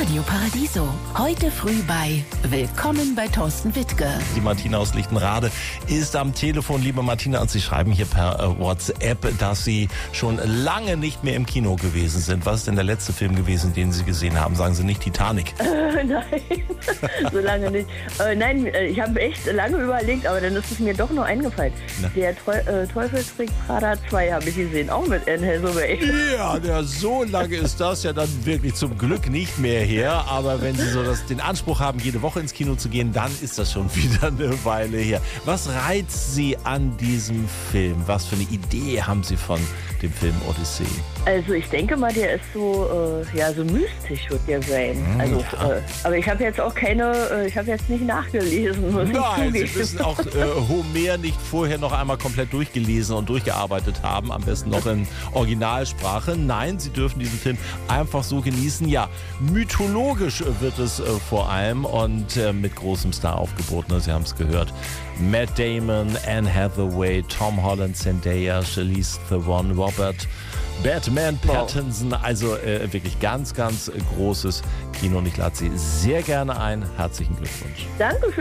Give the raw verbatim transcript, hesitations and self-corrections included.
Radio Paradiso. Heute früh bei Willkommen bei Thorsten Wittke. Die Martina aus Lichtenrade ist am Telefon. Liebe Martina, und Sie schreiben hier per äh, WhatsApp, dass Sie schon lange nicht mehr im Kino gewesen sind. Was ist denn der letzte Film gewesen, den Sie gesehen haben? Sagen Sie nicht Titanic. Äh, nein, so lange nicht. Äh, nein, ich habe echt lange überlegt, aber dann ist es mir doch noch eingefallen. Na? Der Treu äh, Teufelstrick Prada zwei habe ich gesehen, auch mit Anne Hathaway. Ja, der, so lange ist das ja dann wirklich zum Glück nicht mehr her. Aber wenn Sie so das, den Anspruch haben, jede Woche ins Kino zu gehen, dann ist das schon wieder eine Weile her. Was reizt Sie an diesem Film? Was für eine Idee haben Sie von dem Film Odyssee? Also ich denke mal, der ist so, äh, ja, so mystisch wird der sein. Mm, also, ja. äh, aber ich habe jetzt auch keine, äh, ich habe jetzt nicht nachgelesen, muss Nein, ich Sie müssen auch äh, Homer nicht vorher noch einmal komplett durchgelesen und durchgearbeitet haben, am besten noch in Originalsprache. Nein, Sie dürfen diesen Film einfach so genießen. Ja, mythologisch wird es äh, vor allem und äh, mit großem Star-Aufgebot, ne? Sie haben es gehört. Matt Damon, Anne Hathaway, Tom Holland, Zendaya, Charlize Theron, Robert Batman Pattinson, also äh, wirklich ganz, ganz großes Kino und ich lade Sie sehr gerne ein. Herzlichen Glückwunsch. Danke.